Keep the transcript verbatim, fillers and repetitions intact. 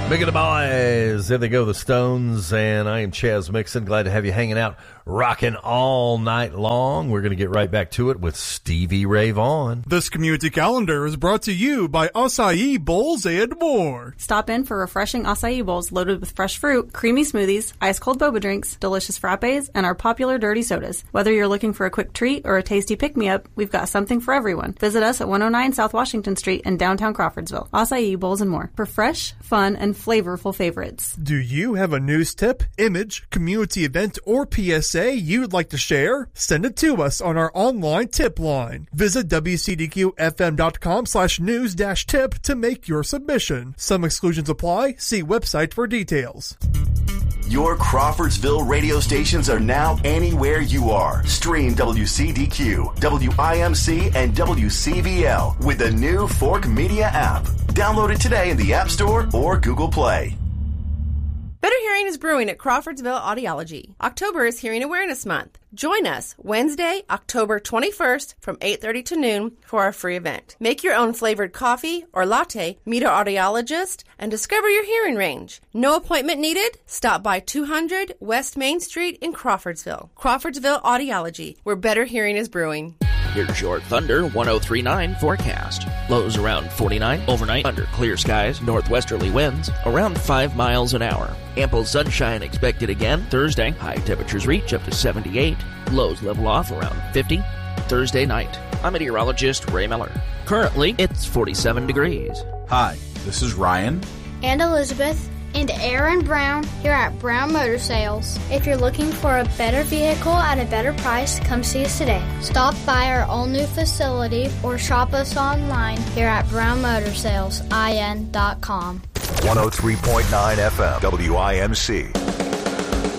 Big of the boys. There they go, the Stones, and I am Chaz Mixon. Glad to have you hanging out, rocking all night long. We're going to get right back to it with Stevie Ray Vaughan. This community calendar is brought to you by Acai Bowls and more. Stop in for refreshing acai bowls loaded with fresh fruit, creamy smoothies, ice-cold boba drinks, delicious frappes, and our popular dirty sodas. Whether you're looking for a quick treat or a tasty pick-me-up, we've got something for everyone. Visit us at one oh nine South Washington Street in downtown Crawfordsville. Acai Bowls and more for fresh, fun, and flavorful favorites. Do you have a news tip, image, community event, or P S A you'd like to share? Send it to us on our online tip line. Visit W C D Q F M dot com slash news dash tip to make your submission. Some exclusions apply. See website for details. Your Crawfordsville radio stations are now anywhere you are. Stream W C D Q, W I M C, and W C V L with the new Fork Media app. Download it today in the App Store or Google Play. Better Hearing is brewing at Crawfordsville Audiology. October is Hearing Awareness Month. Join us Wednesday, October twenty-first from eight thirty to noon for our free event. Make your own flavored coffee or latte, meet our audiologist, and discover your hearing range. No appointment needed? Stop by two hundred West Main Street in Crawfordsville. Crawfordsville Audiology, where better hearing is brewing. Here's your Thunder one oh three point nine forecast. Lows around forty-nine overnight under clear skies, northwesterly winds around five miles an hour. Ample sunshine expected again Thursday. High temperatures reach up to seventy-eight. Lows level off around fifty. Thursday night. I'm meteorologist Ray Miller. Currently, it's forty-seven degrees. Hi, this is Ryan. And Elizabeth. And Aaron Brown here at Brown Motor Sales. If you're looking for a better vehicle at a better price, come see us today. Stop by our all-new facility or shop us online here at brown motor sales in dot com. one oh three point nine F M, W I M C.